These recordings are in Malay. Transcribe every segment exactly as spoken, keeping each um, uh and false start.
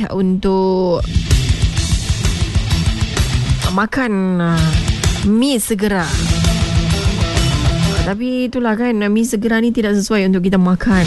untuk makan uh, mi segera. Uh, tapi itulah kan, mi segera ni tidak sesuai untuk kita makan.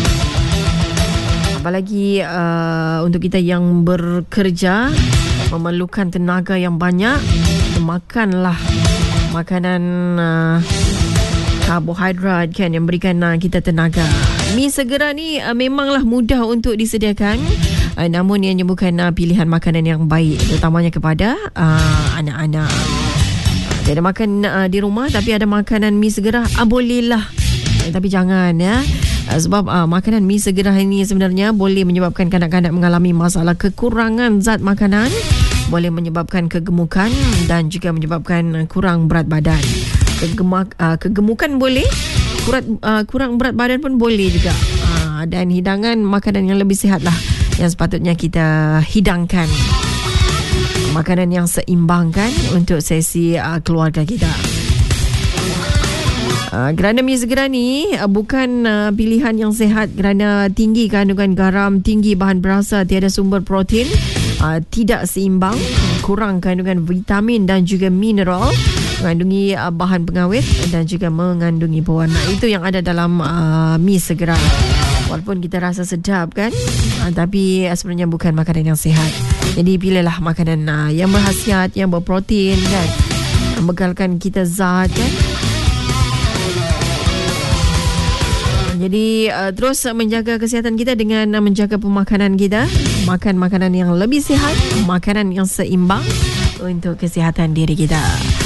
Apalagi uh, untuk kita yang bekerja, memerlukan tenaga yang banyak, makanlah makanan uh, karbohidrat kan, yang berikan uh, kita tenaga. Mi segera ni uh, memanglah mudah untuk disediakan, uh, namun ianya bukan uh, pilihan makanan yang baik, terutamanya kepada uh, anak-anak. Uh, dia ada makan uh, di rumah tapi ada makanan mi segera, uh, bolehlah, uh, tapi jangan ya. Uh, sebab uh, makanan mi segera ini sebenarnya boleh menyebabkan kanak-kanak mengalami masalah kekurangan zat makanan, boleh menyebabkan kegemukan dan juga menyebabkan kurang berat badan. Kegemak, uh, kegemukan boleh, kurat, uh, kurang berat badan pun boleh juga. Uh, dan hidangan makanan yang lebih sihat lah yang sepatutnya kita hidangkan. Makanan yang seimbang kan untuk sesi uh, keluarga kita. Uh, kerana mi segera ni uh, bukan uh, pilihan yang sihat kerana tinggi kandungan garam, tinggi bahan berasa, tiada sumber protein, uh, tidak seimbang, kurang kandungan vitamin dan juga mineral, mengandungi uh, bahan pengawet dan juga mengandungi pewarna. Itu yang ada dalam uh, mi segera. Walaupun kita rasa sedap kan, uh, tapi uh, sebenarnya bukan makanan yang sihat. Jadi pilihlah makanan uh, yang berkhasiat, yang berprotein kan, membekalkan kita zat kan. Jadi uh, terus menjaga kesihatan kita dengan uh, menjaga pemakanan kita. Makan makanan yang lebih sihat, makanan yang seimbang untuk kesihatan diri kita.